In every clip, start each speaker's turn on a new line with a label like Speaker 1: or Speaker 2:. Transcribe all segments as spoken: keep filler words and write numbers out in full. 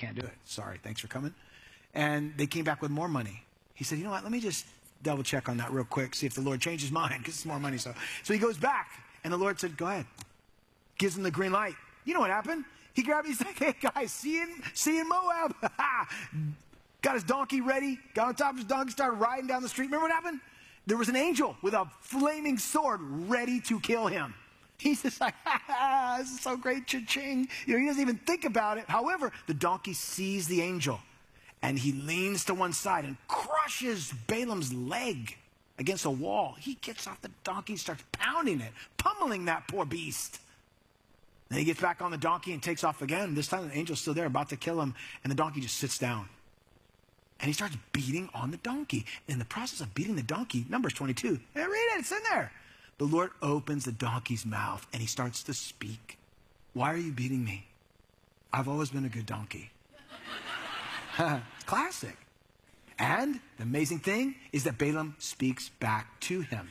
Speaker 1: can't do it. Sorry, thanks for coming. And they came back with more money. He said, you know what, let me just double check on that real quick, see if the Lord changed his mind, because it's more money. So, so he goes back, and the Lord said, go ahead. Gives him the green light. You know what happened? He grabbed, he's like, hey guys, see you in, see you in Moab. Got his donkey ready, got on top of his donkey, started riding down the street. Remember what happened? There was an angel with a flaming sword ready to kill him. He's just like, ha, ha, this is so great, cha-ching. You know, he doesn't even think about it. However, the donkey sees the angel, and he leans to one side and crushes Balaam's leg against a wall. He gets off the donkey, starts pounding it, pummeling that poor beast. Then he gets back on the donkey and takes off again. This time the angel's still there, about to kill him, and the donkey just sits down. And he starts beating on the donkey. In the process of beating the donkey, Numbers twenty-two, hey, read it, it's in there. The Lord opens the donkey's mouth, and he starts to speak. Why are you beating me? I've always been a good donkey. Classic. And the amazing thing is that Balaam speaks back to him.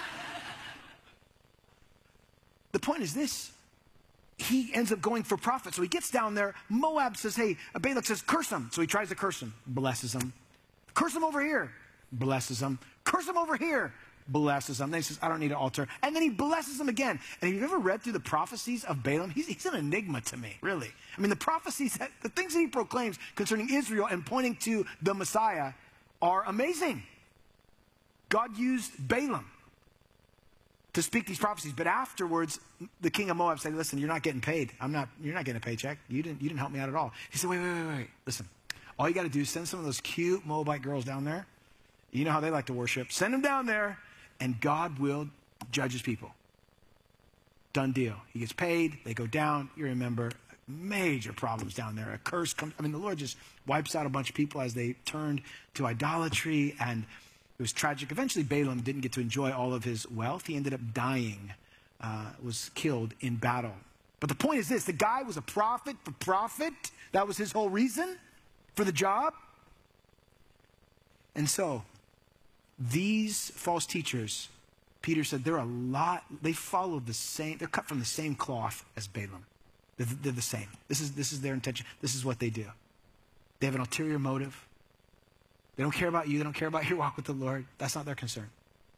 Speaker 1: The point is this. He ends up going for profit. So he gets down there. Moab says, hey, Balak says, curse him. So he tries to curse him. Blesses him. Curse him over here. Blesses him. Curse him over here. Blesses him. Then he says, I don't need an altar. And then he blesses him again. And have you ever read through the prophecies of Balaam? He's, he's an enigma to me, really. I mean, the prophecies, the things that he proclaims concerning Israel and pointing to the Messiah are amazing. God used Balaam to speak these prophecies, but afterwards, the king of Moab said, listen, you're not getting paid. I'm not, you're not getting a paycheck. You didn't, you didn't help me out at all. He said, wait, wait, wait, wait. Listen, all you got to do is send some of those cute Moabite girls down there. You know how they like to worship. Send them down there, and God will judge his people. Done deal. He gets paid. They go down. You remember, major problems down there. A curse comes. I mean, the Lord just wipes out a bunch of people as they turned to idolatry, and it was tragic. Eventually, Balaam didn't get to enjoy all of his wealth. He ended up dying, uh, was killed in battle. But the point is this. The guy was a prophet for profit. That was his whole reason for the job. And so, these false teachers, Peter said, they're a lot, they follow the same, they're cut from the same cloth as Balaam. They're, they're the same. This is, this is their intention. This is what they do. They have an ulterior motive. They don't care about you. They don't care about your walk with the Lord. That's not their concern.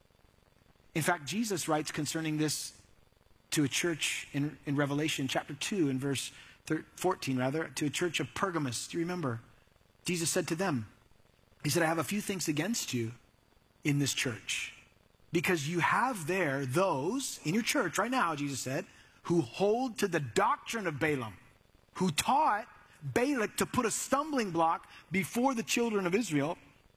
Speaker 1: In fact, Jesus writes concerning this to a church in, in Revelation chapter two in verse fourteen, rather, to a church of Pergamos. Do you remember? Jesus said to them, he said, I have a few things against you in this church, because you have there those in your church right now, Jesus said, who hold to the doctrine of Balaam, who taught Balak to put a stumbling block before the children of Israel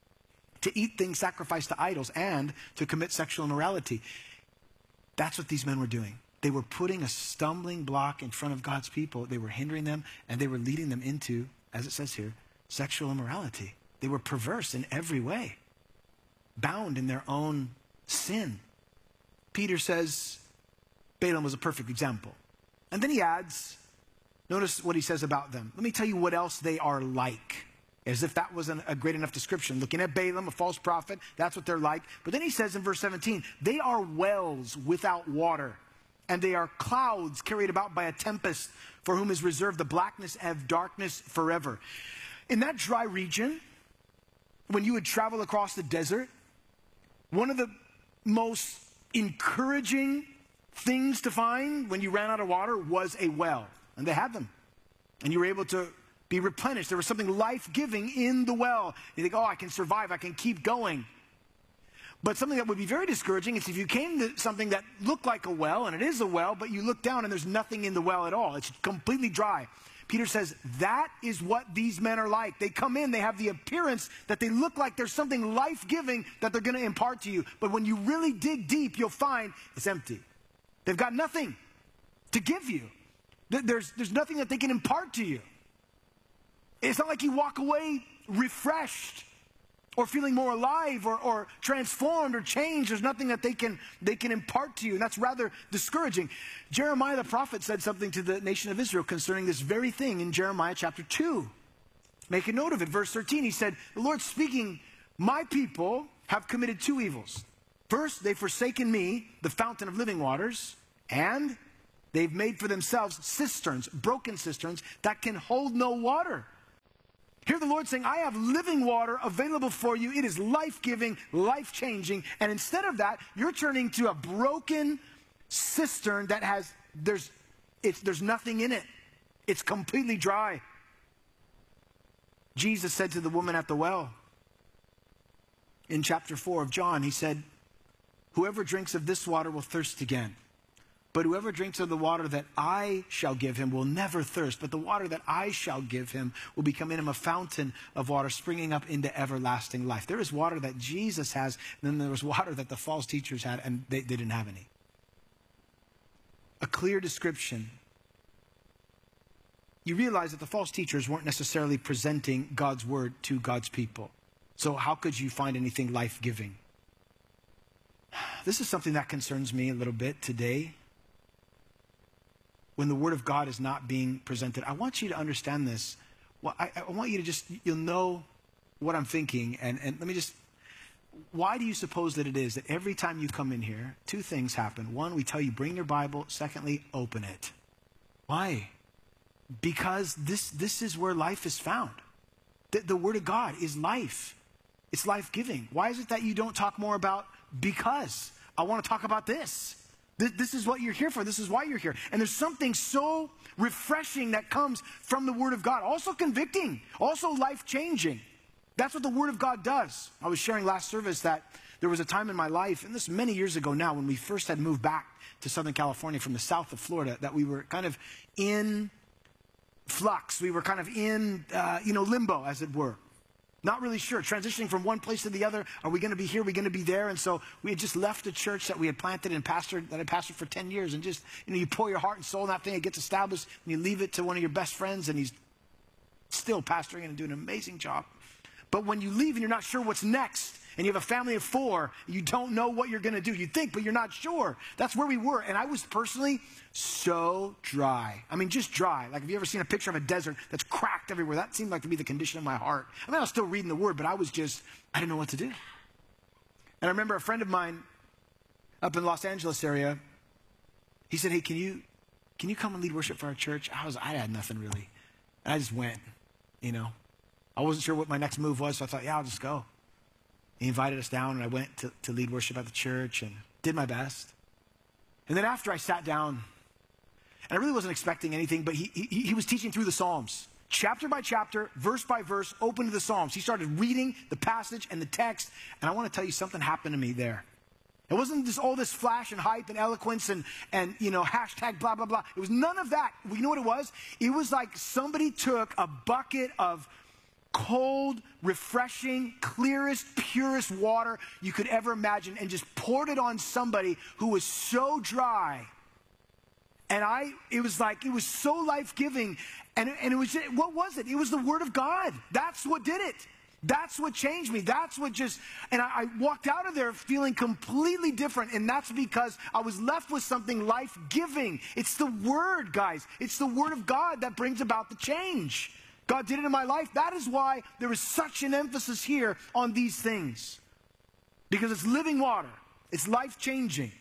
Speaker 1: to eat things sacrificed to idols and to commit sexual immorality. That's what these men were doing. They were putting a stumbling block in front of God's people. They were hindering them, and they were leading them into, as it says here, sexual immorality. They were perverse in every way, bound in their own sin. Peter says Balaam was a perfect example. And then he adds, notice what he says about them. Let me tell you what else they are like. As if that wasn't a great enough description. Looking at Balaam, a false prophet, that's what they're like. But then he says in verse seventeen, they are wells without water, and they are clouds carried about by a tempest, for whom is reserved the blackness of darkness forever. In that dry region, when you would travel across the desert, one of the most encouraging things to find when you ran out of water was a well. And they had them. And you were able to be replenished. There was something life-giving in the well. You think, oh, I can survive. I can keep going. But something that would be very discouraging is if you came to something that looked like a well, and it is a well, but you look down and there's nothing in the well at all. It's completely dry. Peter says that is what these men are like. They come in, they have the appearance that they look like there's something life-giving that they're going to impart to you. But when you really dig deep, you'll find it's empty. They've got nothing to give you. There's, there's nothing that they can impart to you. It's not like you walk away refreshed or feeling more alive or, or transformed or changed. There's nothing that they can, they can impart to you. And that's rather discouraging. Jeremiah the prophet said something to the nation of Israel concerning this very thing in Jeremiah chapter two. Make a note of it. Verse thirteen, he said, the Lord speaking, my people have committed two evils. First, they've forsaken me, the fountain of living waters, and they've made for themselves cisterns, broken cisterns, that can hold no water. the Lord saying, I have living water available for you. It is life-giving, life-changing. And instead of that, you're turning to a broken cistern that has, there's, it's, there's nothing in it. It's completely dry. Jesus said to the woman at the well in chapter four of John, he said, whoever drinks of this water will thirst again. But whoever drinks of the water that I shall give him will never thirst. But the water that I shall give him will become in him a fountain of water springing up into everlasting life. There is water that Jesus has, and then there was water that the false teachers had, and they, they didn't have any. A clear description. You realize that the false teachers weren't necessarily presenting God's word to God's people. So how could you find anything life-giving? This is something that concerns me a little bit today. When the word of God is not being presented, I want you to understand this. Well, I, I want you to just, you'll know what I'm thinking. And, and let me just, why do you suppose that it is that every time you come in here, two things happen? One, we tell you, bring your Bible. Secondly, open it. Why? Because this, this is where life is found. The, the word of God is life. It's life-giving. Why is it that you don't talk more about because? I want to talk about this. This is what you're here for. This is why you're here. And there's something so refreshing that comes from the Word of God. Also convicting. Also life-changing. That's what the Word of God does. I was sharing last service that there was a time in my life, and this is many years ago now, when we first had moved back to Southern California from the south of Florida, that we were kind of in flux. We were kind of in, uh, you know, limbo, as it were. Not really sure, transitioning from one place to the other. Are we going to be here? Are we going to be there? And so we had just left a church that we had planted and pastored, that I pastored for ten years. And just, you know, you pour your heart and soul in that thing, it gets established, and you leave it to one of your best friends, and he's still pastoring and doing an amazing job. But when you leave and you're not sure what's next, and you have a family of four, you don't know what you're going to do. You think, but you're not sure. That's where we were. And I was personally so dry. I mean, just dry. Like, have you ever seen a picture of a desert that's cracked everywhere? That seemed like to be the condition of my heart. I mean, I was still reading the Word, but I was just, I didn't know what to do. And I remember a friend of mine up in Los Angeles area, he said, hey, can you, can you come and lead worship for our church? I was, I had nothing really. And I just went, you know. I wasn't sure what my next move was, so I thought, yeah, I'll just go. He invited us down, and I went to, to lead worship at the church and did my best. And then after I sat down, and I really wasn't expecting anything, but he, he, he was teaching through the Psalms. Chapter by chapter, verse by verse, open to the Psalms. He started reading the passage and the text, and I want to tell you something happened to me there. It wasn't just all this flash and hype and eloquence and, and, you know, hashtag blah, blah, blah. It was none of that. You know what it was? It was like somebody took a bucket of cold, refreshing, clearest, purest water you could ever imagine and just poured it on somebody who was so dry. And I, it was like, it was so life-giving. And, and it was, what was it? It was the Word of God. That's what did it. That's what changed me. That's what just, and I, I walked out of there feeling completely different. And that's because I was left with something life-giving. It's the Word, guys. It's the Word of God that brings about the change. God did it in my life. That is why there is such an emphasis here on these things. Because it's living water. It's life-changing.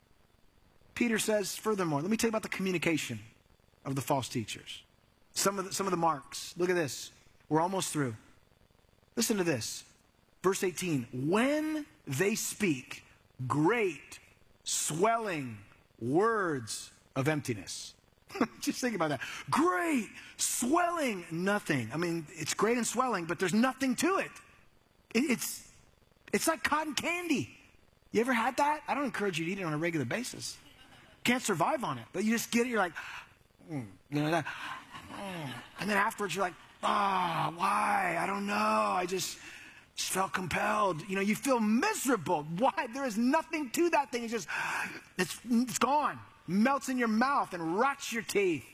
Speaker 1: Peter says, furthermore, let me tell you about the communication of the false teachers. Some of the, some of the marks. Look at this. We're almost through. Listen to this. Verse eighteen. When they speak great, swelling words of emptiness. Just think about that. Great, swelling, nothing. I mean, it's great and swelling, but there's nothing to it. it it's, it's like cotton candy. You ever had that? I don't encourage you to eat it on a regular basis. Can't survive on it. But you just get it, you're like, mm, you know, that, mm. And then afterwards you're like, ah, oh, why? I don't know. I just, just felt compelled. You know, you feel miserable. Why? There is nothing to that thing. It's just, it's, it's gone. Melts in your mouth and rots your teeth.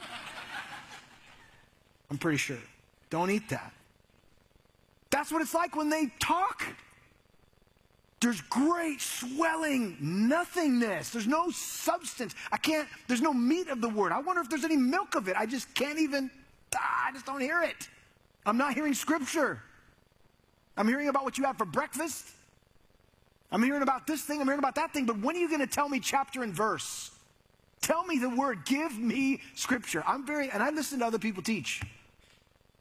Speaker 1: I'm pretty sure. Don't eat that. That's what it's like when they talk. There's great swelling nothingness. There's no substance. I can't, there's no meat of the word. I wonder if there's any milk of it. I just can't even, ah, I just don't hear it. I'm not hearing scripture. I'm hearing about what you have for breakfast. I'm hearing about this thing. I'm hearing about that thing. But when are you going to tell me chapter and verse? Tell me the word. Give me scripture. I'm very, and I listen to other people teach.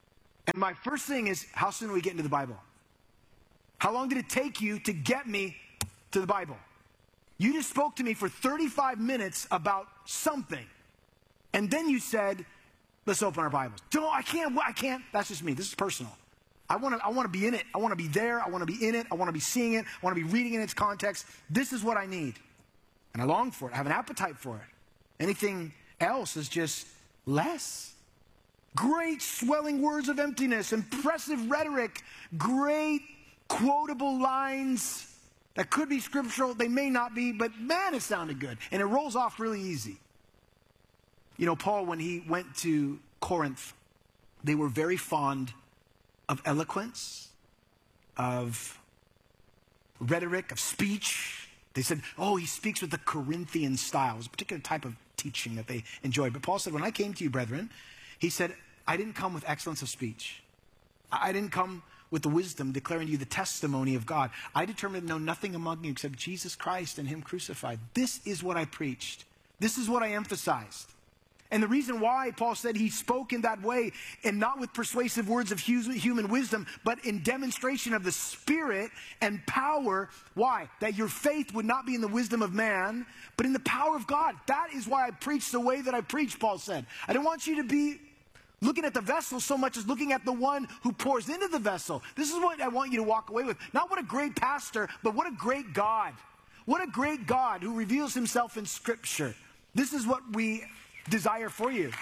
Speaker 1: And my first thing is, how soon do we get into the Bible? How long did it take you to get me to the Bible? You just spoke to me for thirty-five minutes about something. And then you said, let's open our Bibles. Don't, I can't, I can't. That's just me. This is personal. I want to I want to be in it. I want to be there. I want to be in it. I want to be seeing it. I want to be reading in its context. This is what I need. And I long for it. I have an appetite for it. Anything else is just less. Great swelling words of emptiness, impressive rhetoric, great quotable lines that could be scriptural. They may not be, but man, it sounded good. And it rolls off really easy. You know, Paul, when he went to Corinth, they were very fond of eloquence, of rhetoric, of speech. They said, oh, he speaks with the Corinthian style. It was a particular type of teaching that they enjoyed. But Paul said, when I came to you, brethren, he said, I didn't come with excellence of speech. I didn't come with the wisdom declaring to you the testimony of God. I determined to know nothing among you except Jesus Christ and him crucified. This is what I preached. This is what I emphasized. And the reason why Paul said he spoke in that way, and not with persuasive words of human wisdom, but in demonstration of the Spirit and power. Why? That your faith would not be in the wisdom of man, but in the power of God. That is why I preached the way that I preached, Paul said. I don't want you to be looking at the vessel so much as looking at the one who pours into the vessel. This is what I want you to walk away with. Not what a great pastor, but what a great God. What a great God who reveals himself in Scripture. This is what we desire for you.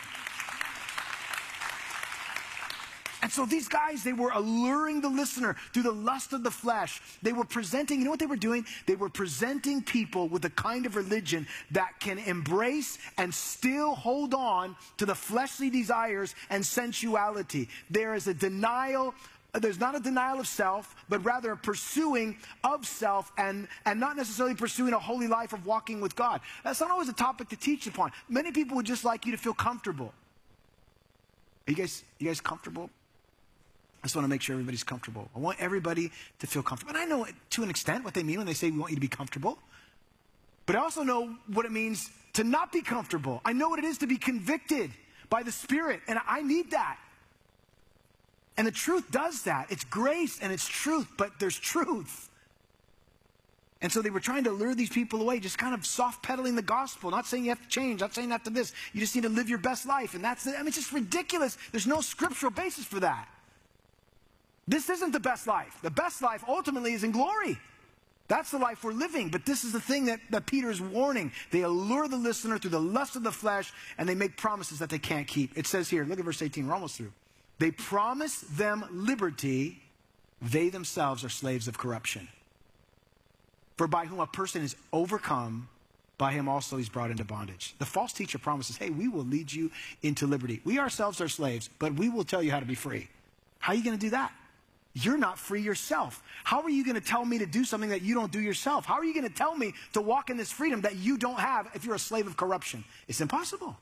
Speaker 1: And so these guys, they were alluring the listener through the lust of the flesh. They were presenting, you know what they were doing? They were presenting people with a kind of religion that can embrace and still hold on to the fleshly desires and sensuality. There is a denial. There's not a denial of self, but rather a pursuing of self, and, and not necessarily pursuing a holy life of walking with God. That's not always a topic to teach upon. Many people would just like you to feel comfortable. Are you guys, you guys comfortable? I just want to make sure everybody's comfortable. I want everybody to feel comfortable. And I know to an extent what they mean when they say we want you to be comfortable. But I also know what it means to not be comfortable. I know what it is to be convicted by the Spirit, and I need that. And the truth does that. It's grace and it's truth, but there's truth. And so they were trying to lure these people away, just kind of soft pedaling the gospel, not saying you have to change, not saying that to this. You just need to live your best life. And that's it. I mean, it's just ridiculous. There's no scriptural basis for that. This isn't the best life. The best life ultimately is in glory. That's the life we're living. But this is the thing that, that Peter is warning. They allure the listener through the lust of the flesh, and they make promises that they can't keep. It says here, look at verse eighteen, we're almost through. They promise them liberty, they themselves are slaves of corruption. For by whom a person is overcome, by him also he's brought into bondage. The false teacher promises, hey, we will lead you into liberty. We ourselves are slaves, but we will tell you how to be free. How are you going to do that? You're not free yourself. How are you going to tell me to do something that you don't do yourself? How are you going to tell me to walk in this freedom that you don't have if you're a slave of corruption? It's impossible.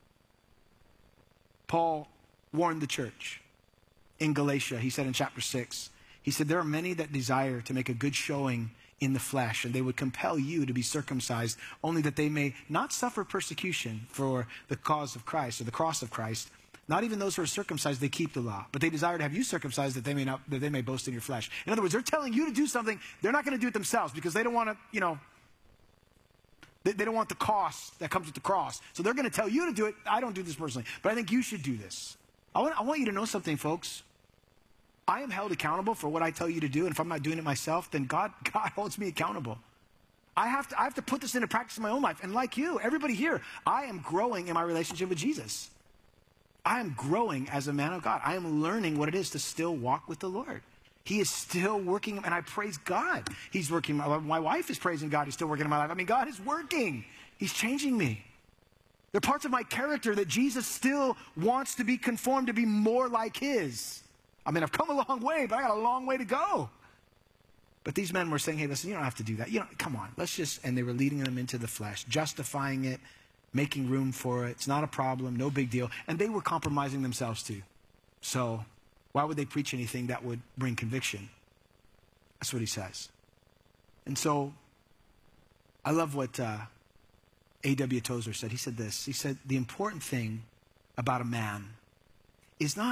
Speaker 1: Paul warned the church in Galatia. He said in chapter six, he said, there are many that desire to make a good showing in the flesh, and they would compel you to be circumcised, only that they may not suffer persecution for the cause of Christ or the cross of Christ. Not even those who are circumcised, they keep the law, but they desire to have you circumcised that they may not, that they may boast in your flesh. In other words, they're telling you to do something. They're not going to do it themselves because they don't want to, you know, they, they don't want the cost that comes with the cross. So they're going to tell you to do it. I don't do this personally, but I think you should do this. I want, I want you to know something, folks. I am held accountable for what I tell you to do, and if I'm not doing it myself, then God, God holds me accountable. I have to, I have to put this into practice in my own life. And like you, everybody here, I am growing in my relationship with Jesus. I am growing as a man of God. I am learning what it is to still walk with the Lord. He is still working, and I praise God. He's working. My, my wife is praising God. He's still working in my life. I mean, God is working. He's changing me. There are parts of my character that Jesus still wants to be conformed to be more like his. I mean, I've come a long way, but I got a long way to go. But these men were saying, hey, listen, you don't have to do that. You know, come on, let's just, and they were leading them into the flesh, justifying it, making room for it. It's not a problem, no big deal. And they were compromising themselves too. So why would they preach anything that would bring conviction? That's what he says. And so I love what uh, A W Tozer said. He said this. He said, the important thing about a man is not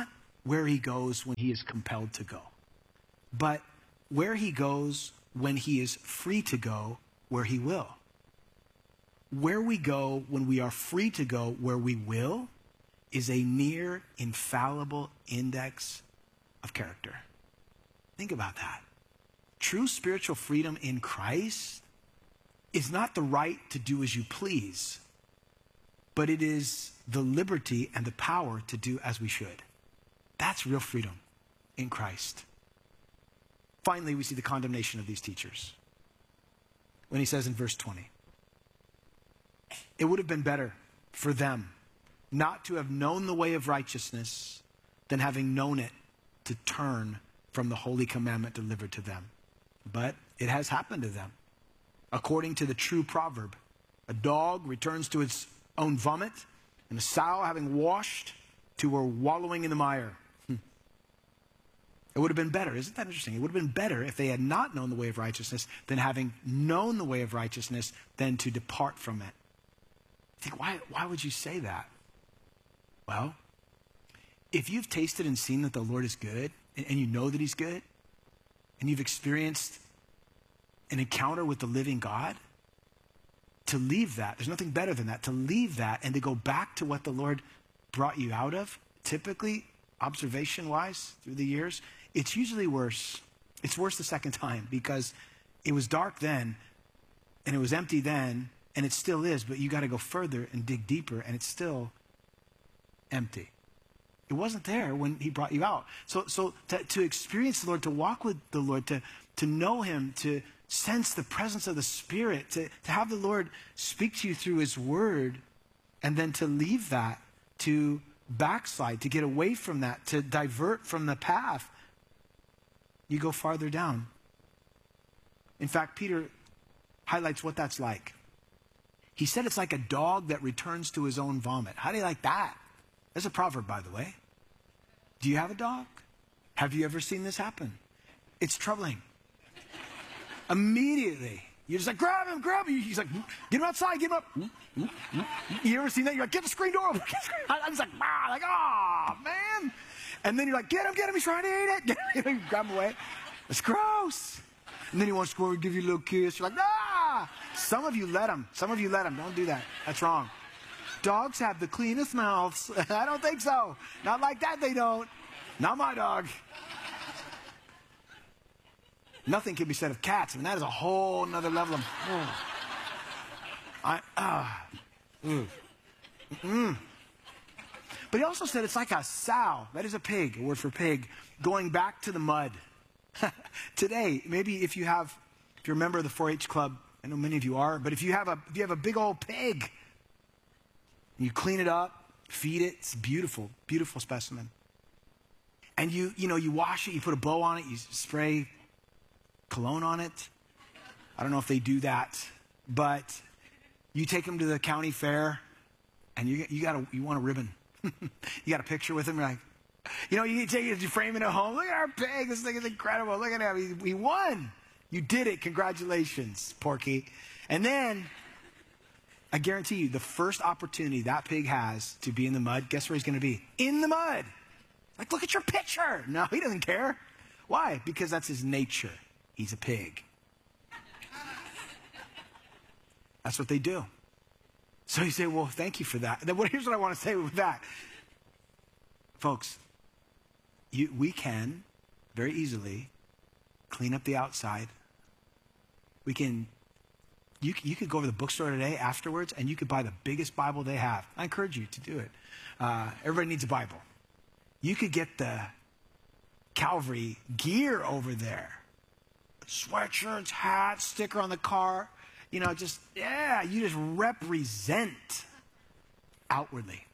Speaker 1: where he goes when he is compelled to go, but where he goes when he is free to go, where he will. Where we go when we are free to go, where we will, is a near infallible index of character. Think about that. True spiritual freedom in Christ is not the right to do as you please, but it is the liberty and the power to do as we should. That's real freedom in Christ. Finally, we see the condemnation of these teachers when he says in verse twenty, it would have been better for them not to have known the way of righteousness than having known it to turn from the holy commandment delivered to them. But it has happened to them. According to the true proverb, a dog returns to its own vomit, and a sow, having washed, to her wallowing in the mire. Hmm. It would have been better. Isn't that interesting? It would have been better if they had not known the way of righteousness than having known the way of righteousness than to depart from it. I think, why, why would you say that? Well, if you've tasted and seen that the Lord is good, and, and you know that he's good, and you've experienced an encounter with the living God, to leave that, there's nothing better than that, to leave that and to go back to what the Lord brought you out of, typically, observation-wise, through the years, it's usually worse. It's worse the second time because it was dark then, and it was empty then, and it still is, but you got to go further and dig deeper, and it's still empty. It wasn't there when he brought you out. So, so to, to experience the Lord, to walk with the Lord, to, to know him, to sense the presence of the Spirit, to, to have the Lord speak to you through his word, and then to leave that, to backslide, to get away from that, to divert from the path, you go farther down. In fact, Peter highlights what that's like. He said it's like a dog that returns to his own vomit. How do you like that? That's a proverb, by the way. Do you have a dog? Have you ever seen this happen? It's troubling. Immediately, you're just like, grab him, grab him. He's like, get him outside, get him up. You ever seen that? You're like, get the screen door open. I'm just like, ah, like, ah, man. And then you're like, get him, get him. He's trying to eat it. Get him, grab him away. It's gross. And then he wants to go over and give you a little kiss. You're like, ah. Some of you let him. Some of you let him. Don't do that. That's wrong. Dogs have the cleanest mouths. I don't think so. Not like that, they don't. Not my dog. Nothing can be said of cats. I mean, that is a whole nother level of... Oh. I, ah. Mm. Mm. But he also said it's like a sow. That is a pig, a word for pig, going back to the mud. Today, maybe if you have, if you're a member of the four H club, I know many of you are, but if you have a, if you have a big old pig, you clean it up, feed it, it's beautiful, beautiful specimen. And you, you know, you wash it, you put a bow on it, you spray cologne on it. I don't know if they do that, but you take them to the county fair, and you you got a, you want a ribbon. You got a picture with him, you're like, you know, you take it, you frame it at home. Look at our pig, this thing is incredible. Look at him, he, he won. You did it, congratulations, Porky. And then, I guarantee you, the first opportunity that pig has to be in the mud, guess where he's going to be? In the mud. Like, look at your picture. No, he doesn't care. Why? Because that's his nature. He's a pig. That's what they do. So you say, well, thank you for that. Then here's what I want to say with that. Folks, you, we can very easily clean up the outside. We can, you, you could go over to the bookstore today afterwards and you could buy the biggest Bible they have. I encourage you to do it. Uh, everybody needs a Bible. You could get the Calvary gear over there. Sweatshirts, hats, sticker on the car. You know, just, yeah, you just represent outwardly.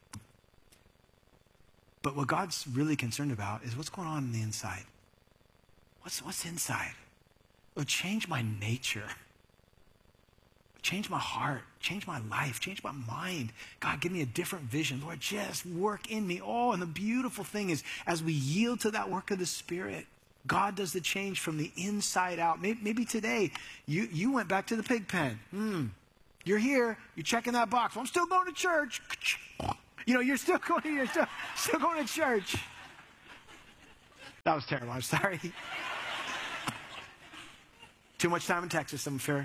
Speaker 1: But what God's really concerned about is what's going on in the inside. What's, what's inside? Oh, change my nature. Change my heart. Change my life. Change my mind. God, give me a different vision. Lord, just work in me. Oh, and the beautiful thing is, as we yield to that work of the Spirit, God does the change from the inside out. Maybe, maybe today, you, you went back to the pig pen. Hmm. You're here. You're checking that box. Well, I'm still going to church. You know, you're still going, you're still, still going to church. That was terrible. I'm sorry. Too much time in Texas, I'm fair.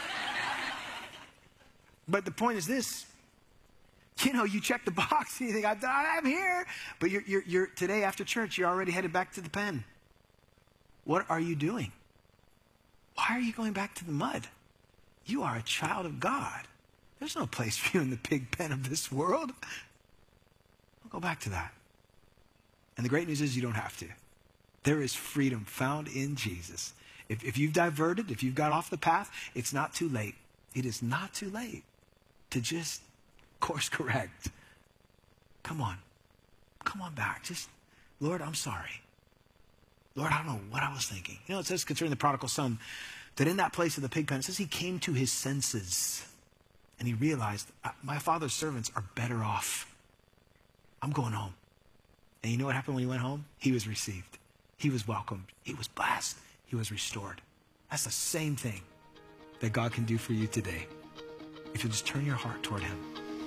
Speaker 1: But the point is this. You know, you check the box and you think, I'm here. But you're, you're, you're, today after church, you're already headed back to the pen. What are you doing? Why are you going back to the mud? You are a child of God. There's no place for you in the pig pen of this world. Don't go back to that. And the great news is you don't have to. There is freedom found in Jesus. If, if you've diverted, if you've got off the path, it's not too late. It is not too late to just course correct. Come on. Come on back. Just, Lord, I'm sorry. Lord, I don't know what I was thinking. You know, it says concerning the prodigal son, that in that place of the pig pen, it says he came to his senses. And he realized, my father's servants are better off. I'm going home. And you know what happened when he went home? He was received. He was welcomed. He was blessed. He was restored. That's the same thing that God can do for you today, if you just turn your heart toward him.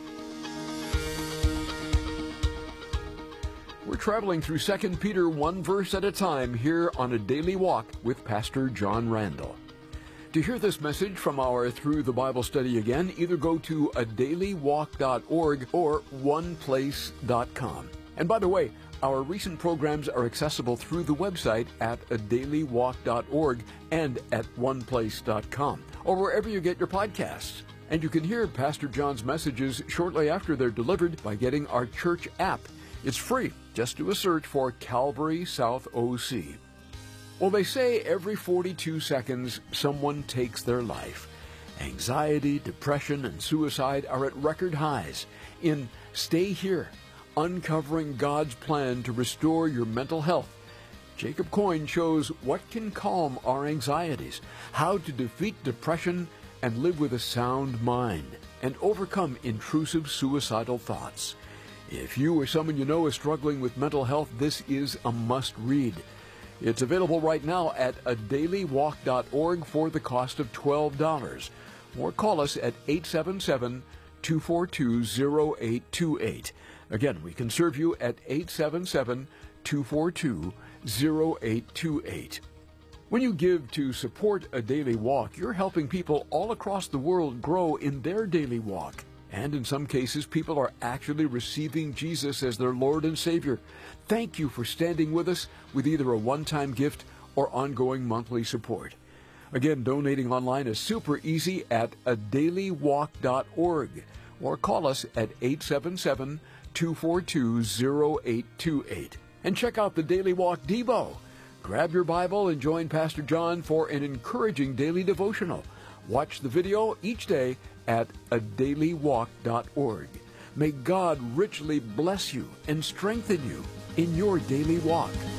Speaker 2: We're traveling through Second Peter one verse at a time here on A Daily Walk with Pastor John Randall. To hear this message from our Through the Bible study again, either go to a daily walk dot org or one place dot com. And by the way, our recent programs are accessible through the website at a daily walk dot org and at one place dot com, or wherever you get your podcasts. And you can hear Pastor John's messages shortly after they're delivered by getting our church app. It's free. Just do a search for Calvary South O C. Well, they say every forty-two seconds someone takes their life. Anxiety, depression, and suicide are at record highs. In Stay Here, Uncovering God's Plan to Restore Your Mental Health, Jacob Coyne shows what can calm our anxieties, how to defeat depression and live with a sound mind, and overcome intrusive suicidal thoughts. If you or someone you know is struggling with mental health, this is a must-read. It's available right now at a daily walk dot org for the cost of twelve dollars. Or call us at eight seven seven, two four two, zero eight two eight. Again, we can serve you at eight seven seven, two four two, zero eight two eight. When you give to support A Daily Walk, you're helping people all across the world grow in their daily walk. And in some cases, people are actually receiving Jesus as their Lord and Savior. Thank you for standing with us with either a one-time gift or ongoing monthly support. Again, donating online is super easy at a daily walk dot org or call us at eight seven seven, two four two, zero eight two eight. And check out the Daily Walk Devo. Grab your Bible and join Pastor John for an encouraging daily devotional. Watch the video each day at a daily walk dot org. May God richly bless you and strengthen you in your daily walk.